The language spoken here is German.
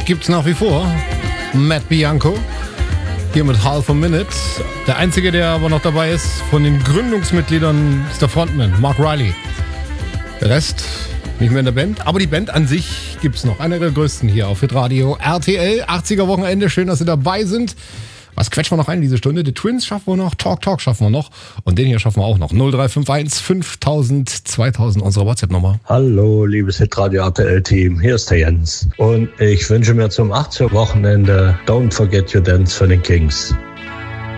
gibt's nach wie vor. Matt Bianco. Hier mit Half a Minute. Der einzige, der aber noch dabei ist, von den Gründungsmitgliedern, ist der Frontman, Mark Riley. Der Rest nicht mehr in der Band, aber die Band an sich gibt's noch. Einer der größten hier auf Hitradio RTL. 80er Wochenende, schön, dass Sie dabei sind. Was quetschen wir noch ein diese Stunde? Die Twins schaffen wir noch, Talk schaffen wir noch und den hier schaffen wir auch noch. 0351 5000 2000, unsere WhatsApp-Nummer. Hallo, liebes Hitradio RTL-Team, hier ist der Jens. Und ich wünsche mir zum 80er Wochenende Don't Forget Your Dance von den Kings.